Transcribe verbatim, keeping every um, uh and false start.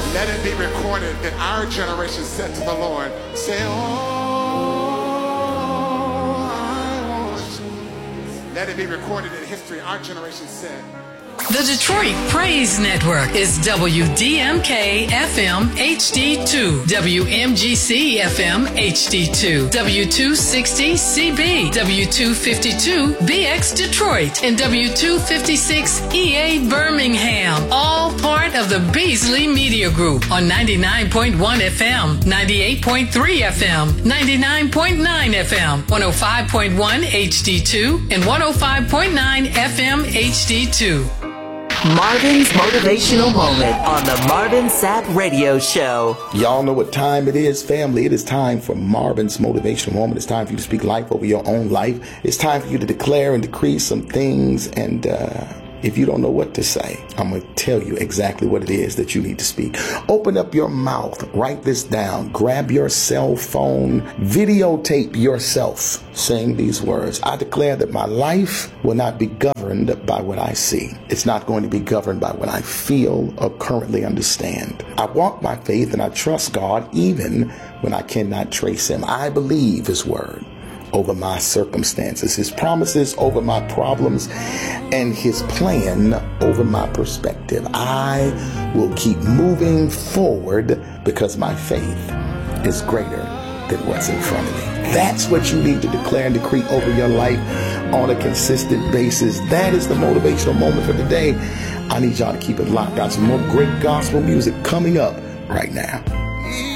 Let it be recorded that our generation said to the Lord, say, oh, I want you. Let it be recorded in history. Our generation said. The Detroit Praise Network is W D M K F M H D two, W M G C F M H D two, W two sixty C B, W two fifty-two B X Detroit, and W two fifty-six E A Birmingham, all part of the Beasley Media Group on ninety-nine point one F M, ninety-eight point three F M, ninety-nine point nine F M, one oh five point one H D two, and one oh five point nine F M H D two. Marvin's Motivational Moment on the Marvin Sapp Radio Show. Y'all know what time it is, family. It is time for Marvin's Motivational Moment. It's time for you to speak life over your own life. It's time for you to declare and decree some things. And uh, if you don't know what to say, I'm going to tell you exactly what it is that you need to speak. Open up your mouth. Write this down. Grab your cell phone. Videotape yourself saying these words. I declare that my life will not be governed by what I see. It's not going to be governed by what I feel or currently understand. I walk by faith and I trust God even when I cannot trace him. I believe his word over my circumstances, his promises over my problems, and his plan over my perspective. I will keep moving forward because my faith is greater than what's in front of me. That's what you need to declare and decree over your life on a consistent basis. That is the motivational moment for today. I need y'all to keep it locked. Got some more great gospel music coming up right now.